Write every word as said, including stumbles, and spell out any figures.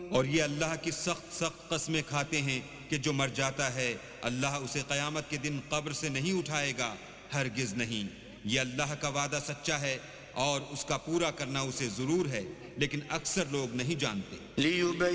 और ये अल्लाह की सख्त सख्त कस्में खाते हैं कि जो मर जाता है अल्लाह उसे क़यामत के दिन कब्र से नहीं उठाएगा, हरगिज़ नहीं। ये अल्लाह का वादा सच्चा है और उसका पूरा करना उसे ज़रूर है, लेकिन अक्सर लोग नहीं जानते।